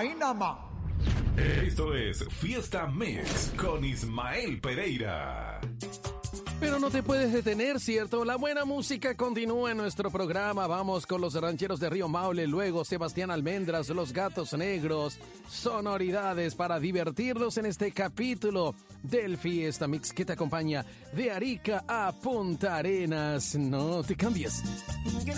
ahí nada más. Esto es Fiesta Mix con Ismael Pereira. Pero no te puedes detener, ¿cierto? La buena música continúa en nuestro programa. Vamos con los rancheros de Río Maule, luego Sebastián Almendras, los Gatos Negros, sonoridades para divertirnos en este capítulo del Fiesta Mix que te acompaña de Arica a Punta Arenas. No te cambies.